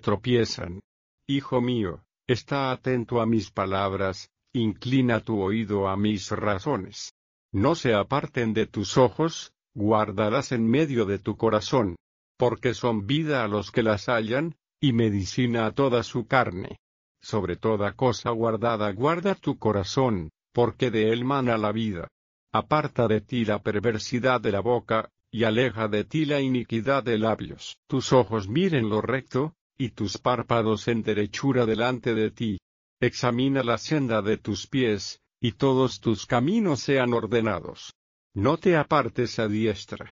tropiezan. Hijo mío, está atento a mis palabras, inclina tu oído a mis razones. No se aparten de tus ojos, guárdalas en medio de tu corazón, porque son vida a los que las hallan, y medicina a toda su carne. Sobre toda cosa guardada guarda tu corazón, porque de él mana la vida. Aparta de ti la perversidad de la boca, y aleja de ti la iniquidad de labios. Tus ojos miren lo recto, y tus párpados en derechura delante de ti. Examina la senda de tus pies, y todos tus caminos sean ordenados. No te apartes a diestra,